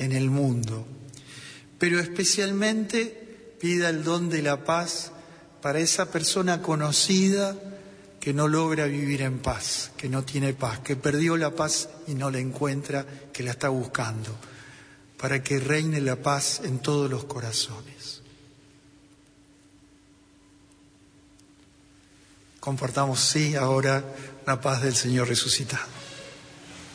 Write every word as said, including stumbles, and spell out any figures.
en el mundo. Pero especialmente pida el don de la paz para esa persona conocida que no logra vivir en paz, que no tiene paz, que perdió la paz y no la encuentra, que la está buscando, para que reine la paz en todos los corazones. Compartamos, sí, ahora la paz del Señor resucitado.